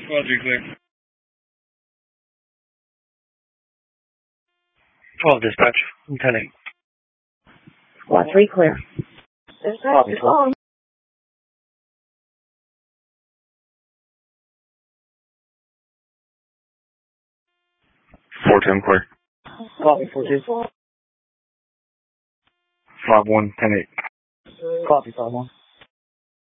Squad 3 clear. 12 dispatch. 10-8. Squad 3 clear. Copy, 12. 4-10 clear. Copy, 4-2. 5-1, 10-8. Copy, 5-1.